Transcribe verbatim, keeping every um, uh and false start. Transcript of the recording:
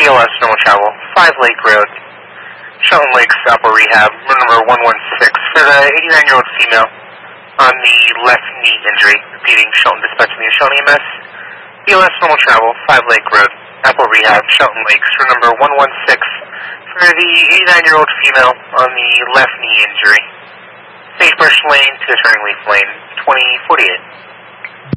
B L S normal travel, five Lake Road, Shelton Lakes Upper Rehab, room number one one six for the eighty-nine-year-old female on the left knee injury. Repeating, Shelton dispatching the Shelton E M S. B L S normal travel, five Lake Road, Upper Rehab, Shelton Lakes, room number one one six for the eighty-nine-year-old female on the left knee injury. Sagebrush Lane to Turning Leaf Lane, twenty forty-eight.